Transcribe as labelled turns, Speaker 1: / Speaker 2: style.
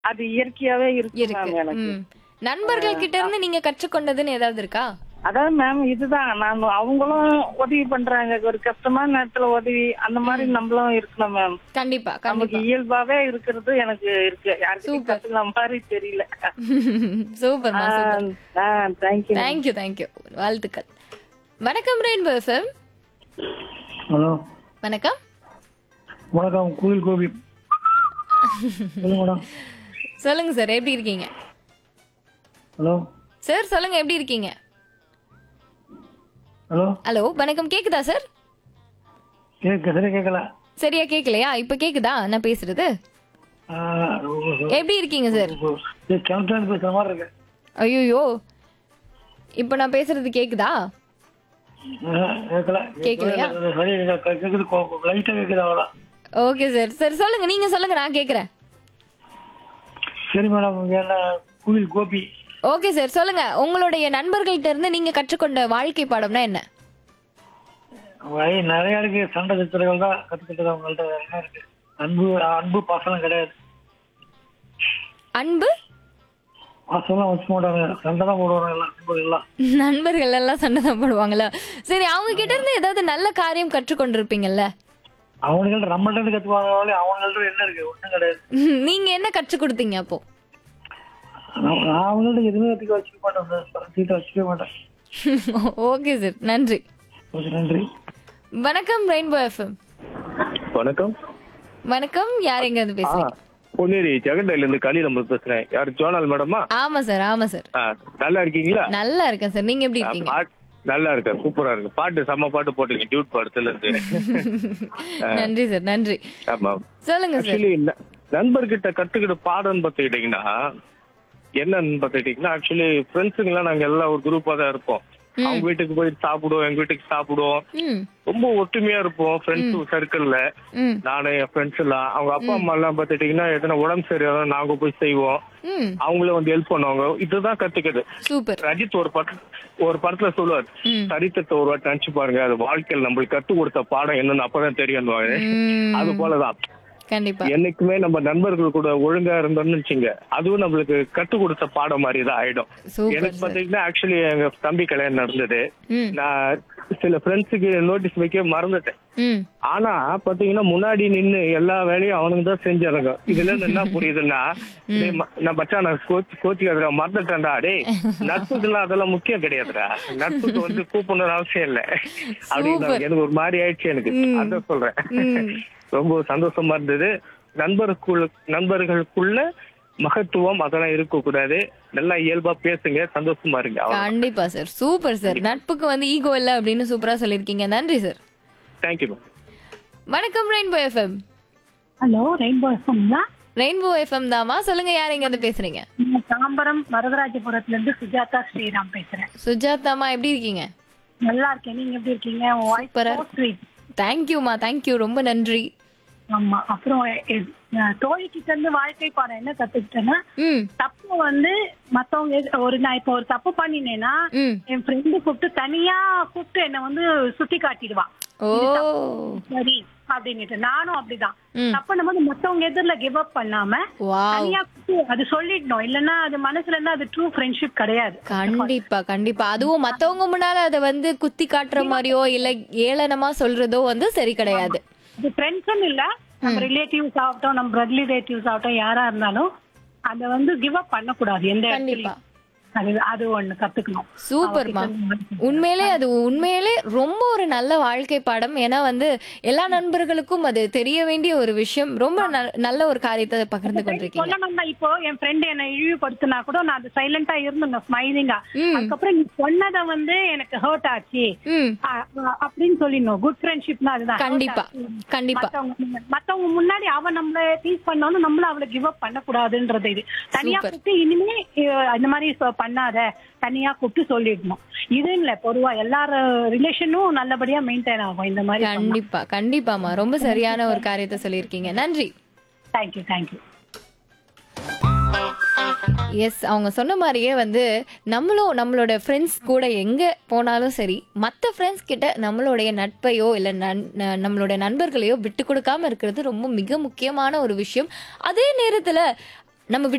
Speaker 1: அது இயற்கையாவே இருக்கு
Speaker 2: இருக்கு.
Speaker 1: மேம் எனக்கு.
Speaker 2: ம். நண்பர்கள் கிட்ட இருந்து நீங்க கற்றுக்கொண்டதுன்னு ஏதாவது இருக்கா?
Speaker 1: அதாவது மேம் இதுதான் நான் அவங்களும் உதவி பண்றாங்க. ஒரு கஷ்டமான நேரத்துல உதவி அந்த மாதிரி நம்மளும் இருக்கணும் மேம்.
Speaker 2: கண்டிப்பா,
Speaker 1: நமக்கு
Speaker 2: கண்டிப்பா.
Speaker 1: இயல்பாவே இருக்கிறது எனக்கு இருக்கு. யாருக்கிட்டையும்
Speaker 2: சூப்பர்.
Speaker 1: கத்துக்கிற மாதிரி தெரியல.
Speaker 2: சூப்பர்மா, சூப்பர்.
Speaker 1: தேங்க்யூ.
Speaker 2: Thank you, thank you. வாழ்த்துக்கள். வணக்கம் ரெயின்போ எஃப்எம்.
Speaker 3: ஹலோ
Speaker 2: வணக்கம்.
Speaker 3: வணக்கம் கோவில் கோபி சொல்லுங்க மேடம்.
Speaker 2: சொல்லுங்க சார், எப்படி இருக்கீங்க?
Speaker 3: ஹலோ
Speaker 2: சார் சொல்லுங்க, எப்படி இருக்கீங்க?
Speaker 3: ஹலோ
Speaker 2: ஹலோ, வணக்கம். கேக்குதா சார்?
Speaker 3: சரியா கேட்கல.
Speaker 2: சரியா கேக்கலையா? இப்ப கேக்குதா நான் பேசுறது? எப்படி இருக்கீங்க சார்?
Speaker 3: கிணத்துல பேசுற மாதிரி இருக்கு.
Speaker 2: ஐயோ, இப்ப நான் பேசுறது கேக்குதா?
Speaker 3: கேட்கல.
Speaker 2: கேட்கலையா?
Speaker 3: சரியா கேக்குது, லைட்டா கேக்குது அவ்வளவுதான்.
Speaker 2: Okay sir. சரி சொல்லுங்க, நீங்க சொல்லுங்க, நான் கேக்குறேன்.
Speaker 3: சரி மேடம், என்ன கோவில் கோபி.
Speaker 2: ஓகே சார், சொல்லுங்க. உங்களுடைய நண்பர்கள்ட்ட இருந்து நீங்க கற்றுக்கொண்ட வாழ்க்கை பாடம்னா என்ன?
Speaker 3: நிறைய இருக்கு. சண்டை சித்திரங்கள் தான் கத்துக்கிட்டது. அவங்கள்ட்ட என்ன இருக்கு? அன்பு அன்பு பாசனம் கிடையாது.
Speaker 2: அன்பு
Speaker 3: பாசம்லாம் வச்சு மாட்டாங்க, சண்டை தான் போடுவாங்க எல்லாம் நண்பர்கள் எல்லாம்.
Speaker 2: நண்பர்கள் எல்லாம் சண்டை தான் போடுவாங்களா? சரி, அவங்க கிட்ட இருந்து ஏதாவது நல்ல காரியம் கற்றுக்கொண்டிருப்பீங்கல்ல?
Speaker 3: அவனுங்கள்ட்ட நம்மள்ட்ட இருந்து கத்துக்குவாங்க. அவங்கள்ட்ட என்ன இருக்கு? ஒண்ணும் கிடையாது.
Speaker 2: நீங்க என்ன கற்றுக் கொடுத்தீங்க அப்போ?
Speaker 3: நான் அவங்கள்ட்ட எதுவுமே கத்துக்க வச்சுக்க மாட்டேன் சார். சீட்டை வச்சுக்க மாட்டேன்.
Speaker 2: ஓகே சார், நன்றி.
Speaker 3: ஓகே, நன்றி.
Speaker 2: வணக்கம் ரெயின்போ எஃப்எம்.
Speaker 4: வணக்கம்.
Speaker 2: வணக்கம், யார் எங்க இருந்து பேசுறீங்க?
Speaker 4: பொன்னேரி ஜெகண்டையில இருந்து காலி நம்ம பேசுறேன். யாரு ஜோனால் மேடமா?
Speaker 2: ஆமா சார், ஆமா சார்.
Speaker 4: நல்லா இருக்கீங்களா?
Speaker 2: நல்லா இருக்கேன் சார், நீங்க எப்படி இருக்கீங்க?
Speaker 4: நல்லா இருக்க, சூப்பரா இருக்கு. பாட்டு செம்ம பாட்டு போட்டீங்க, டியூட் படத்துல இருந்து.
Speaker 2: நன்றி சார், நன்றி.
Speaker 4: ஆமா,
Speaker 2: சொல்லுங்க சார்.
Speaker 4: ஆக்சுவலி நண்பர்கிட்ட கத்துக்கிட்ட பாடம்னு பார்த்துக்கிட்டீங்கன்னா என்னன்னு பார்த்துக்கிட்டீங்கன்னா, ஆக்சுவலி ஃப்ரெண்ட்ஸுங்கெல்லாம் நாங்க எல்லாம் ஒரு குரூப்பா தான் இருப்போம். அவங்க வீட்டுக்கு போய் சாப்பிடுவோம், எங்க வீட்டுக்கு சாப்பிடுவோம்.
Speaker 2: ம்,
Speaker 4: ரொம்ப ஒற்றுமையா இருப்போம் ஃப்ரெண்ட்ஸ் சர்க்கிள்ல.
Speaker 2: ம்,
Speaker 4: நானு என் ஃப்ரெண்ட்ஸ் எல்லாம், அவங்க அப்பா அம்மா எல்லாம் பார்த்துட்டீங்கன்னா எதனா உடம்பு சரியாக நாங்க போய் செய்வோம்.
Speaker 2: ம்.
Speaker 4: அவங்களும் வந்து ஹெல்ப் பண்ணுவாங்க. இதுதான் கத்துக்குது.
Speaker 2: சூப்பர்.
Speaker 4: ரஜித் ஒரு படத்துல சொல்லுவார்,
Speaker 2: ம்.
Speaker 4: சரித்திரத்தை ஒரு வாட்டி நினைச்சு பாருங்க, அது வாழ்க்கையில் நம்மளுக்கு கத்து கொடுத்த பாடம் என்னன்னு அப்பதான் தெரியும்.
Speaker 2: ம்.
Speaker 4: அது போலதான்
Speaker 2: கண்டிப்பா.
Speaker 4: என்னைக்குமே நம்ம நண்பர்கள் கூட ஒழுங்கா இருந்தோம்னு வச்சுங்க, அதுவும் நம்மளுக்கு கத்து கொடுத்த பாடம் மாதிரி தான் ஆயிடும்.
Speaker 2: சூப்பர்
Speaker 4: எனக்கு
Speaker 2: சார்.
Speaker 4: பாத்தீங்கன்னா ஆக்சுவலி எங்க தம்பி கல்யாணம் நடந்தது.
Speaker 2: ம்,
Speaker 4: நான் சில ஃப்ரெண்ட்ஸுக்கு நோட்டீஸ் வைக்க மறந்துட்டேன்.
Speaker 2: ம்.
Speaker 4: ஆனா பாத்தீங்கன்னா முன்னாடி நின்னு எல்லா வேலையும் அவனுக்கு தான் செஞ்சானுங்க. இதுல இருந்து என்ன புரியுதுன்னா, டேய் நான் மச்சான் நான் கோச்சிக்காதுடா, மறந்துட்டேன்டா, டேய் நட்புக்கெல்லாம் அதெல்லாம் முக்கியம் கிடையாதுடா, நட்புக்கு வந்து கூப்பிடணும்னு அவசியம் இல்லை அப்படின்னு
Speaker 2: சூப்பர்.
Speaker 4: எனக்கு ஒரு மாதிரி ஆயிடுச்சு. எனக்கு அதான் சொல்றேன்.
Speaker 2: ம்.
Speaker 4: ரொம்ப சந்தோஷமா இருந்தது. நண்பர்களுக்குள்ள மகத்துவம் அதெல்லாம் இருக்க கூடாது. நல்லா இயல்பா பேசுங்க, சந்தோஷமா இருங்க.
Speaker 2: கண்டிப்பா சார், சூப்பர் சார். நட்புக்கு வந்து ஈகோ இல்ல அப்படின்னு சூப்பரா சொல்லிருக்கீங்க. நன்றி சார்.
Speaker 4: தேங்க்யூ.
Speaker 2: வணக்கம் rainbow FM.
Speaker 5: Hello, rainbow எஃப்எம்ங்களா?
Speaker 2: Rainbow FM தாமா, சொல்லுங்க, யார் எங்க இருந்து பேசுறீங்க?
Speaker 5: நான் தாம்பரம் வரதராஜபுரத்துல இருந்து சுஜாதா ஸ்ரீராம் பேசுறேன்.
Speaker 2: சுஜாதாமா, எப்படி இருக்கீங்க?
Speaker 5: நல்லா இருக்கேன், நீங்க எப்படி இருக்கீங்க? உங்க வாய்ஸ்
Speaker 2: சூப்பரா
Speaker 5: so sweet.
Speaker 2: தேங்க்யூமா, தேங்க்யூ, ரொம்ப நன்றி.
Speaker 5: ஆமா. அப்புறம் தோழி கிட்ட இருந்து வாழ்க்கை பாடம் என்ன கத்துக்கிட்டேன்னா,
Speaker 2: ம்,
Speaker 5: தப்பு வந்து மத்தவங்க நான் இப்போ ஒரு தப்பு பண்ணினேன்னா
Speaker 2: ம்.
Speaker 5: என் ஃப்ரெண்டு கூப்பிட்டு தனியா கூப்பிட்டு என்ன வந்து சுட்டி காட்டிடுவான்.
Speaker 2: ஓ,
Speaker 5: சரி அப்படின்னுட்டு நானும் அப்படிதான்
Speaker 2: ம்.
Speaker 5: தப்பு நம்ம மத்தவங்க எதிரில கிவ் அப் பண்ணாம
Speaker 2: வாவ்.
Speaker 5: தனியா கூப்பிட்டு அது சொல்லிடணும். இல்லன்னா அது மனசுல இருந்தா அது ட்ரூ ஃப்ரெண்ட்ஷிப் கிடையாது.
Speaker 2: கண்டிப்பா, கண்டிப்பா. அதுவும் மத்தவங்க முன்னால அத வந்து குத்தி காட்டுற மாதிரியோ இல்ல ஏளனமா சொல்றதோ வந்து சரி கிடையாது.
Speaker 5: இது ஃப்ரெண்ட்ஸ்னு இல்ல, நம்ம ரிலேட்டிவ்ஸ் ஆகட்டும், நம்ம பிளட் ரிலேட்டிவ்ஸ் ஆகட்டும், யாரா இருந்தாலும் அத வந்து கிவ் அப் பண்ணக்கூடாது எந்த
Speaker 2: கண்டிப்பா.
Speaker 5: இடத்துலயும். அது ஒண்ணு கத்துக்கணும்.
Speaker 2: சூப்பர்மா. உண்மையிலே அது உண்மையிலே ரொம்ப ஒரு நல்ல வாழ்க்கை பாடம். ஏன்னா வந்து எல்லா நண்பர்களுக்கும் அது தெரிய வேண்டிய ஒரு விஷயம். ரொம்ப நல்ல ஒரு காரியத்தை பகிர்ந்து கொண்டிருக்கீங்க.
Speaker 5: சொல்லணும்னா இப்போ என் ஃப்ரெண்ட் என்ன இழிவுபடுத்தினா கூட நான் அது சைலண்டா இருந்தேன், ஸ்மைலிங்கா.
Speaker 2: ம்.
Speaker 5: அதுக்கப்புறம் நீ சொன்னதை வந்து எனக்கு ஹர்ட் ஆச்சு
Speaker 2: ம்,
Speaker 5: அப்படின்னு சொல்லிடணும். குட் ஃப்ரெண்ட்ஷிப்னா அதுதான்.
Speaker 2: கண்டிப்பா, கண்டிப்பா.
Speaker 5: மத்தவங்க முன்னாடி அவன் நம்மள டீஸ் பண்ணாலும் நம்மள அவளை கிவ் அப் பண்ணக்கூடாதுன்றது. இது தனியா
Speaker 2: Super.
Speaker 5: கூப்பிட்டு இனிமே இந்த மாதிரி பண்ணாத, தனியா கூப்பிட்டு சொல்லிடணும். இது இல்ல, பொதுவா எல்லார ரிலேஷனும் நல்லபடியா மெயின்டைன் ஆகும் இந்த மாதிரி.
Speaker 2: கண்டிப்பா, கண்டிப்பாமா. ரொம்ப சரியான ஒரு காரியத்தை சொல்லியிருக்கீங்க. நன்றி.
Speaker 5: Thank you, thank you.
Speaker 2: எஸ், அவங்க சொன்ன மாதிரியே வந்து நம்மளும் நம்மளோட ஃப்ரெண்ட்ஸ் கூட எங்க போனாலும் சரி, மற்ற ஃப்ரெண்ட்ஸ் கிட்ட நம்மளுடைய நட்பையோ இல்ல நம்மளுடைய நண்பர்களையோ விட்டு கொடுக்காம இருக்கிறது ரொம்ப மிக முக்கியமான ஒரு விஷயம். அதே நேரத்துல நம்ம